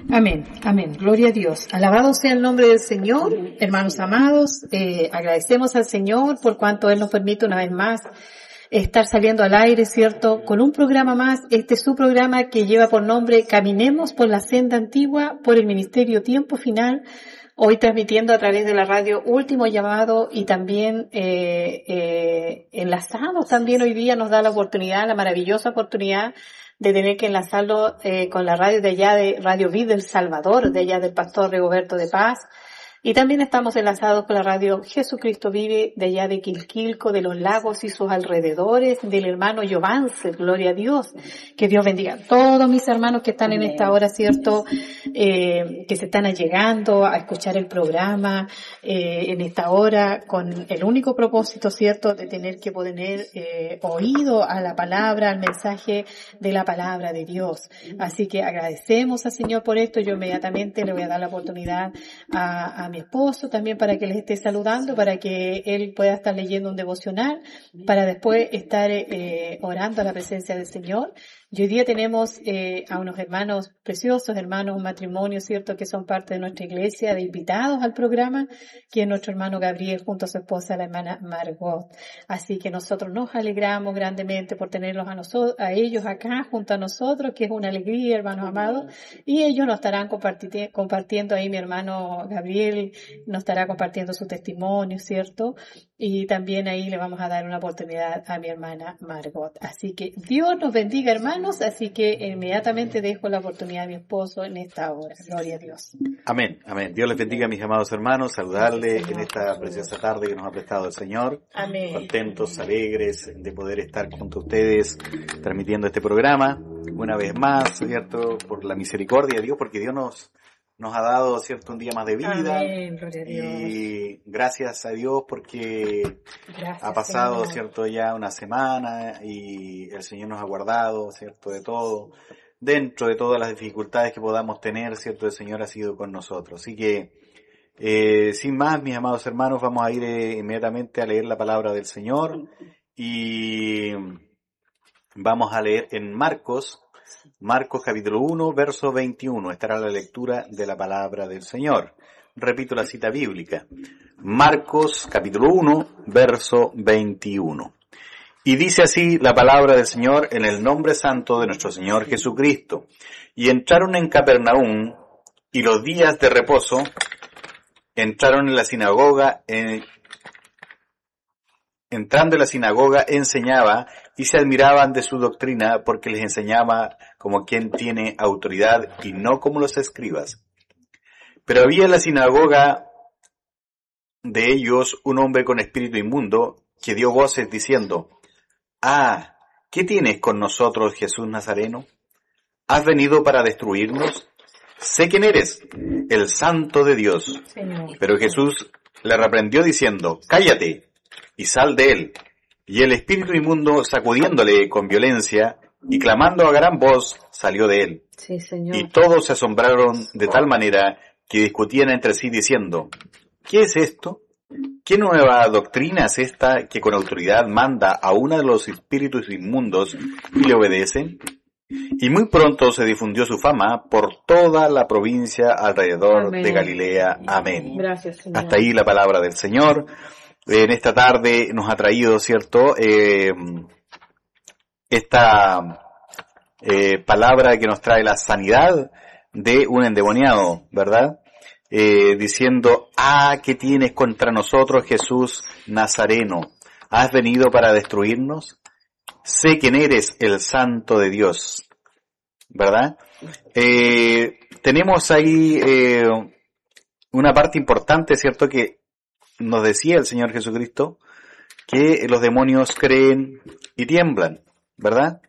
Amén, amén. Gloria a Dios. Alabado sea el nombre del Señor. Hermanos amados, agradecemos al Señor por cuanto Él nos permite una vez más estar saliendo al aire, ¿cierto? Con un programa más. Este es su programa que lleva por nombre Caminemos por la senda antigua por el Ministerio Tiempo Final. Hoy transmitiendo a través de la radio Último Llamado y también enlazados también hoy día nos da la oportunidad, la maravillosa oportunidad de tener que enlazarlo con la radio de allá de Radio Vida El Salvador, de allá del pastor Rigoberto de Paz. Y también estamos enlazados con la radio Jesucristo Vive, de allá de Quilquilco, de los lagos y sus alrededores, del hermano Giovance, gloria a Dios. Que Dios bendiga a todos mis hermanos que están en esta hora, ¿cierto? Que se están allegando a escuchar el programa, en esta hora, con el único propósito, ¿cierto?, de tener que poner oído a la palabra, al mensaje de la palabra de Dios. Así que agradecemos al Señor por esto. Yo inmediatamente le voy a dar la oportunidad a mi esposo también para que les esté saludando, para que él pueda estar leyendo un devocional, para después estar orando a la presencia del Señor. Y hoy día tenemos a unos hermanos preciosos, hermanos, un matrimonio, ¿cierto?, que son parte de nuestra iglesia, de invitados al programa, que es nuestro hermano Gabriel junto a su esposa, la hermana Margot. Así que nosotros nos alegramos grandemente por tenerlos a ellos acá junto a nosotros, que es una alegría, hermanos amados, y ellos nos estarán compartiendo ahí, mi hermano Gabriel nos estará compartiendo su testimonio, ¿cierto? Y también ahí le vamos a dar una oportunidad a mi hermana Margot. Así que Dios nos bendiga, hermanos. Así que inmediatamente dejo la oportunidad a mi esposo en esta hora. Gloria a Dios. Amén, amén. Dios les bendiga, mis amados hermanos. Saludarle en esta preciosa tarde que nos ha prestado el Señor. Amén. Contentos, alegres de poder estar junto a ustedes transmitiendo este programa. Una vez más, ¿cierto? Por la misericordia de Dios, porque Dios nos ha dado, ¿cierto?, un día más de vida. Amén, gloria a Dios. Y gracias a Dios porque ha pasado, Señor, ¿cierto?, ya una semana y el Señor nos ha guardado, ¿cierto?, de todo. Dentro de todas las dificultades que podamos tener, ¿cierto?, el Señor ha sido con nosotros. Así que, sin más, mis amados hermanos, vamos a ir inmediatamente a leer la palabra del Señor. Y vamos a leer en Marcos capítulo 1, verso 21. Estará la lectura de la palabra del Señor. Repito la cita bíblica. Marcos capítulo 1, verso 21. Y dice así la palabra del Señor en el nombre santo de nuestro Señor Jesucristo. Y entraron en Capernaum, y los días de reposo entraron en la sinagoga, entrando en la sinagoga enseñaba, y se admiraban de su doctrina, porque les enseñaba como quien tiene autoridad y no como los escribas. Pero había en la sinagoga de ellos un hombre con espíritu inmundo, que dio voces diciendo: «Ah, ¿qué tienes con nosotros, Jesús Nazareno? ¿Has venido para destruirnos? Sé quién eres, el Santo de Dios». Señor. Pero Jesús le reprendió diciendo: «Cállate y sal de él». Y el espíritu inmundo, sacudiéndole con violencia y clamando a gran voz, salió de él. Sí, Señor. Y todos se asombraron de tal manera que discutían entre sí diciendo: «¿Qué es esto? ¿Qué nueva doctrina es esta que con autoridad manda a uno de los espíritus inmundos y le obedecen?» Y muy pronto se difundió su fama por toda la provincia alrededor Amén. de Galilea. Amén. Gracias, Señor. Hasta ahí la palabra del Señor. En esta tarde nos ha traído, ¿cierto?, esta palabra que nos trae la sanidad de un endemoniado, ¿verdad? Diciendo: «Ah, ¿qué tienes contra nosotros, Jesús Nazareno? ¿Has venido para destruirnos? Sé quién eres, el Santo de Dios», ¿verdad? Tenemos ahí una parte importante, ¿cierto?, que nos decía el Señor Jesucristo, que los demonios creen y tiemblan, ¿verdad?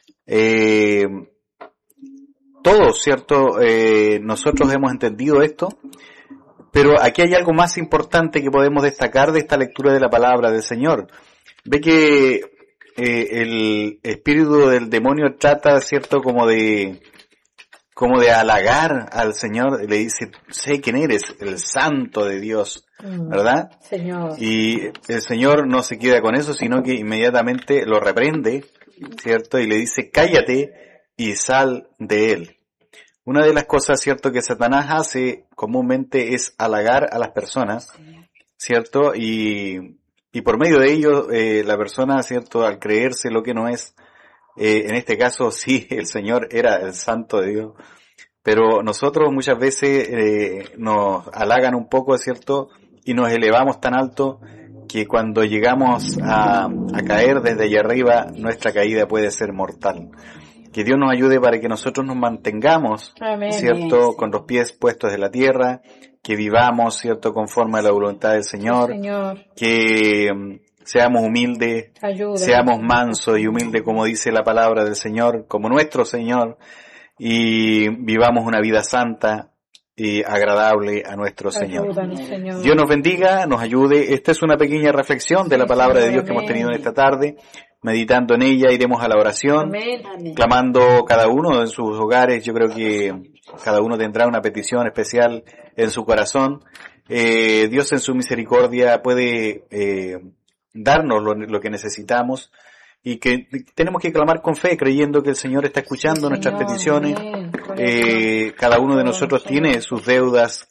Todos, ¿cierto? Nosotros hemos entendido esto, pero aquí hay algo más importante que podemos destacar de esta lectura de la palabra del Señor. Ve que el espíritu del demonio trata, ¿cierto?, como de halagar al Señor. Le dice: «Sé quién eres, el Santo de Dios», ¿verdad? Señor. Y el Señor no se queda con eso, sino que inmediatamente lo reprende, ¿cierto? Y le dice: «Cállate y sal de él». Una de las cosas, cierto, que Satanás hace comúnmente es halagar a las personas, cierto, y por medio de ello, la persona, cierto, al creerse lo que no es, en este caso sí, el Señor era el Santo de Dios, pero nosotros muchas veces nos halagan un poco, cierto, y nos elevamos tan alto que cuando llegamos a caer desde allá arriba, nuestra caída puede ser mortal. Que Dios nos ayude para que nosotros nos mantengamos, Amén. ¿cierto?, con los pies puestos en la tierra, que vivamos, ¿cierto?, conforme a la voluntad del Señor, Señor, que seamos humildes, ayuda. seamos mansos y humildes como dice la palabra del Señor, como nuestro Señor, y vivamos una vida santa y agradable a nuestro Señor. Ayúdanos, Señor. Dios nos bendiga, nos ayude. Esta es una pequeña reflexión de la palabra de Dios que hemos tenido en esta tarde. Meditando en ella, iremos a la oración, Amén. clamando cada uno en sus hogares. Yo creo que cada uno tendrá una petición especial en su corazón. Dios en su misericordia puede darnos lo que necesitamos y que tenemos que clamar con fe, creyendo que el Señor está escuchando nuestras peticiones. Cada uno de nosotros tiene sus deudas,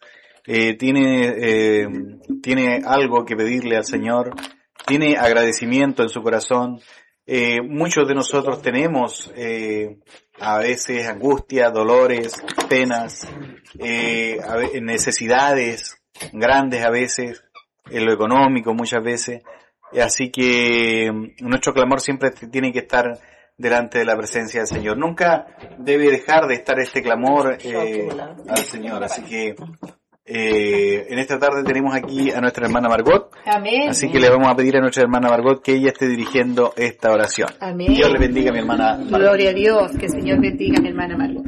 tiene algo que pedirle al Señor, tiene agradecimiento en su corazón. Muchos de nosotros tenemos a veces angustia, dolores, penas, necesidades grandes a veces, en lo económico muchas veces, así que nuestro clamor siempre tiene que estar delante de la presencia del Señor. Nunca debe dejar de estar este clamor al Señor, así que en esta tarde tenemos aquí a nuestra hermana Margot. Amén. Así que le vamos a pedir a nuestra hermana Margot que ella esté dirigiendo esta oración. Amén. Dios le bendiga a mi hermana Margot. Gloria a Dios, que el Señor bendiga a mi hermana Margot.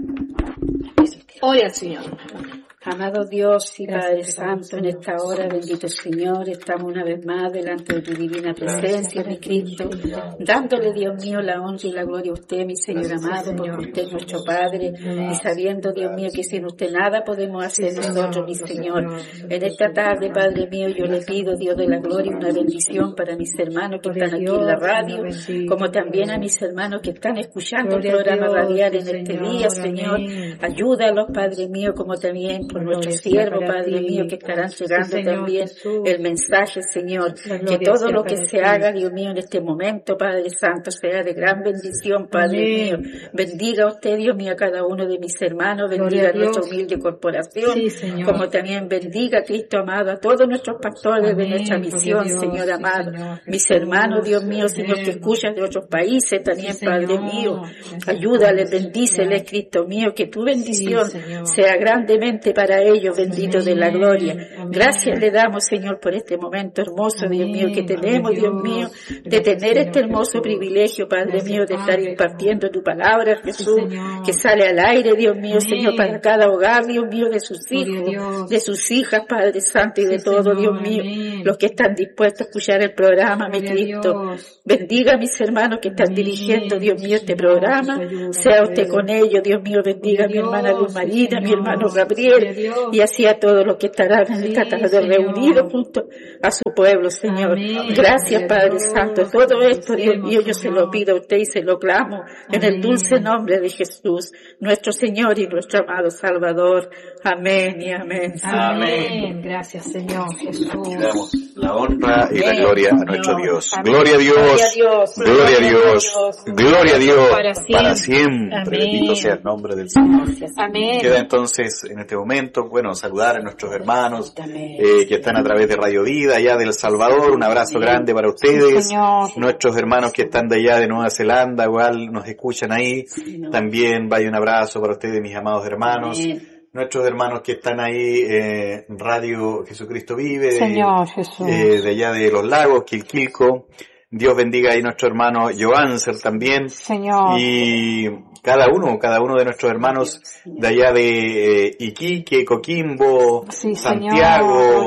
Ore al Señor. Amado Dios y Padre Santo, en esta hora, bendito Señor, estamos una vez más delante de tu divina presencia, mi Cristo, dándole, Dios mío, la honra y la gloria a usted, mi Señor amado, porque usted es nuestro Padre, y sabiendo, Dios mío, que sin usted nada podemos hacer nosotros, mi Señor. En esta tarde, Padre mío, yo le pido, Dios de la gloria, una bendición para mis hermanos que están aquí en la radio, como también a mis hermanos que están escuchando el programa radial en este día, Señor. Ayúdalos, Padre mío, como también por nuestro siervo, Padre mío, que estarán llegando también el mensaje, Señor. Que todo lo que se haga, Dios mío, en este momento, Padre Santo, sea de gran bendición, Padre mío. Bendiga a usted, Dios mío, a cada uno de mis hermanos, bendiga a nuestra humilde corporación, como también bendiga, Cristo amado, a todos nuestros pastores de nuestra misión, Señor amado. Mis hermanos, Dios mío, Señor, que escuchan de otros países también, Padre mío. Ayúdales, bendíceles, Cristo mío, que tu bendición sea grandemente para ellos, bendito de la gloria. Gracias le damos, Señor, por este momento hermoso, Dios mío, que tenemos, Dios mío, de tener este hermoso privilegio, Padre mío, de estar impartiendo tu palabra, Jesús, que sale al aire, Dios mío, Señor, para cada hogar, Dios mío, de sus hijos, de sus hijas, Padre Santo, y de todo, Dios mío, los que están dispuestos a escuchar el programa, mi Cristo. Bendiga a mis hermanos que están dirigiendo, Dios mío, este programa. Sea usted con ellos, Dios mío, bendiga a mi hermana Luz Marina, a mi hermano Gabriel, y así a todos los que estarán en esta tarde reunidos junto a su pueblo, Señor. Gracias, Padre Santo. Todo esto, Dios mío, yo se lo pido a usted y se lo clamo en el dulce nombre de Jesús, nuestro Señor y nuestro amado Salvador. Amén y amén. Amén. Gracias, Señor Jesús. Y damos la honra y la gloria a nuestro Dios. Gloria a Dios, gloria a Dios, gloria a Dios para siempre. Bendito sea el nombre del Señor. Amén. Queda entonces en este momento, bueno, saludar a nuestros hermanos que están a través de Radio Vida, allá de El Salvador. Un abrazo grande para ustedes. Nuestros hermanos que están de allá de Nueva Zelanda, igual nos escuchan ahí. También vaya un abrazo para ustedes, mis amados hermanos. Nuestros hermanos que están ahí en Radio Jesucristo Vive, Señor Jesús, de allá de Los Lagos, Quilquilco. Dios bendiga ahí nuestro hermano Joanser también. Señor. Y cada uno de nuestros hermanos de allá de Iquique, Coquimbo, Santiago,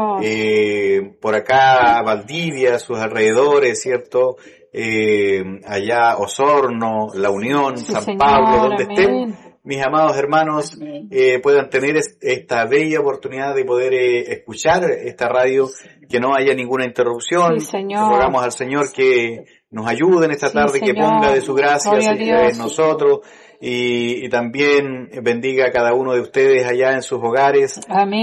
por acá Valdivia, sus alrededores, ¿cierto? Allá Osorno, La Unión, San Pablo, donde estén. Mis amados hermanos puedan tener esta bella oportunidad de poder escuchar esta radio, que no haya ninguna interrupción. Rogamos al Señor que nos ayude en esta tarde, que ponga de su gracia en nosotros y también bendiga a cada uno de ustedes allá en sus hogares.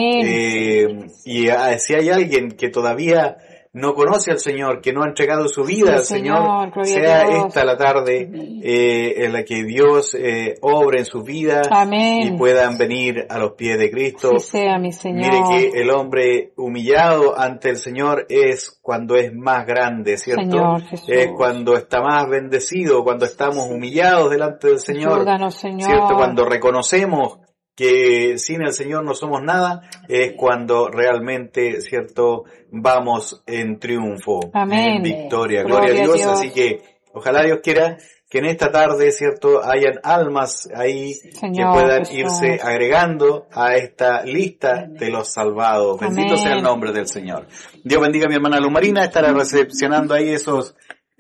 Amén. Y si hay alguien que todavía no conoce al Señor, que no ha entregado su vida al Señor, sea esta la tarde en la que Dios obre en sus vidas. Amén. Y puedan venir a los pies de Cristo. Sí sea, mi Señor. Mire que el hombre humillado ante el Señor es cuando es más grande, ¿cierto? Señor Jesús. Es cuando está más bendecido, cuando estamos humillados delante del Señor. Ayúdanos, Señor. ¿Cierto? Cuando reconocemos que sin el Señor no somos nada, es cuando realmente, ¿cierto?, vamos en triunfo, Amén. en victoria. Gloria a Dios. Así que ojalá Dios quiera que en esta tarde, ¿cierto?, hayan almas ahí, Señor, que puedan Jesús, irse agregando a esta lista de los salvados. Amén. Bendito sea el nombre del Señor. Dios bendiga a mi hermana Lumarina, estará recepcionando ahí esos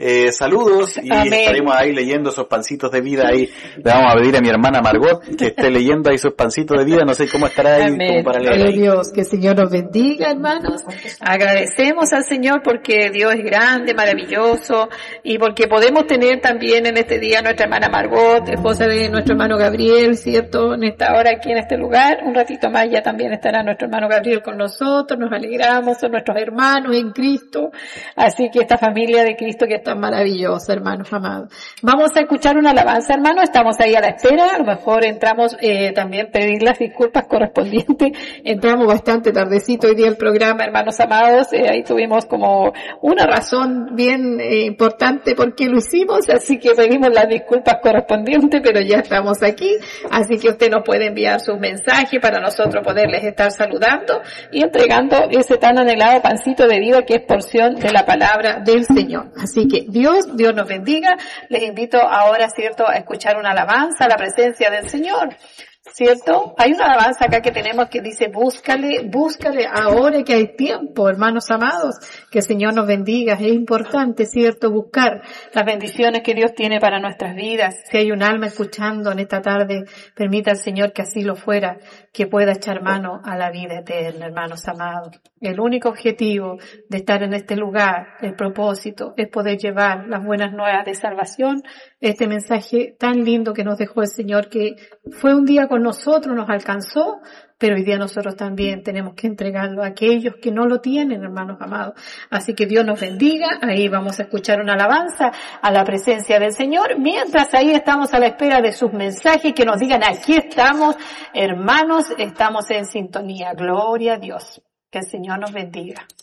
saludos y Amén. Estaremos ahí leyendo esos pancitos de vida ahí. Le vamos a pedir a mi hermana Margot que esté leyendo ahí esos pancitos de vida, no sé cómo estará ahí. Amén. Para leer ahí. Dios, que el Señor nos bendiga, hermanos. Agradecemos al Señor porque Dios es grande, maravilloso, y porque podemos tener también en este día a nuestra hermana Margot, esposa de nuestro hermano Gabriel, ¿cierto? En esta hora aquí en este lugar, un ratito más ya también estará nuestro hermano Gabriel con nosotros, nos alegramos, son nuestros hermanos en Cristo, así que esta familia de Cristo que está maravillosa, hermanos amados. Vamos a escuchar una alabanza, hermanos, estamos ahí a la espera, a lo mejor entramos, también pedir las disculpas correspondientes, entramos bastante tardecito hoy día el programa, hermanos amados, ahí tuvimos como una razón bien importante por qué lo hicimos, así que pedimos las disculpas correspondientes, pero ya estamos aquí, así que usted nos puede enviar sus mensajes para nosotros poderles estar saludando y entregando ese tan anhelado pancito de vida que es porción de la palabra del Señor. Así que Dios nos bendiga. Les invito ahora, ¿cierto?, a escuchar una alabanza a la presencia del Señor. ¿Cierto? Hay una alabanza acá que tenemos que dice, búscale ahora que hay tiempo, hermanos amados, que el Señor nos bendiga. Es importante, ¿cierto?, buscar las bendiciones que Dios tiene para nuestras vidas. Si hay un alma escuchando en esta tarde, permita al Señor que así lo fuera, que pueda echar mano a la vida eterna, hermanos amados. El único objetivo de estar en este lugar, el propósito, es poder llevar las buenas nuevas de salvación, este mensaje tan lindo que nos dejó el Señor, que fue un día con nosotros, nos alcanzó, pero hoy día nosotros también tenemos que entregarlo a aquellos que no lo tienen, hermanos amados. Así que Dios nos bendiga. Ahí vamos a escuchar una alabanza a la presencia del Señor. Mientras ahí estamos a la espera de sus mensajes que nos digan, aquí estamos, hermanos, estamos en sintonía. Gloria a Dios. Que el Señor nos bendiga.